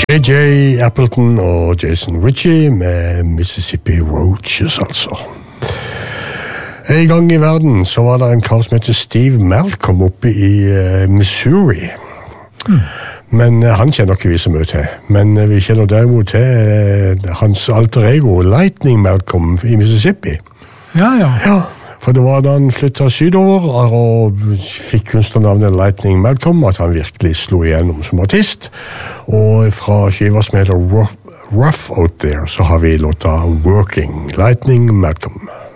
J.J. Appleton og Jason Ritchie med Mississippi Roaches, altså. En gang i verden så var det en kar som heter Steve Malcolm oppe i Missouri. Men han kjenner ikke vi så mye til. Men vi kjenner derimot til hans alter ego, Lightning Malcolm i Mississippi. Ja. For det var da han flyttet sydover og fikk kunstnernavnet Lightning Malcolm at han virkelig slo igjennom som artist. Og fra skiva som heter Rough Out There så har vi låta Working, Lightning Malcolm.